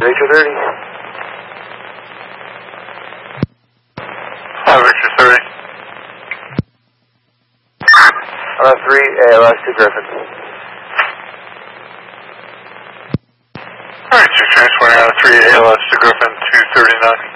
Victor 30. Victor 30. I'm at 3 ALS to Griffin. Alright, 2 transporting out of 3 ALS to Griffin 239.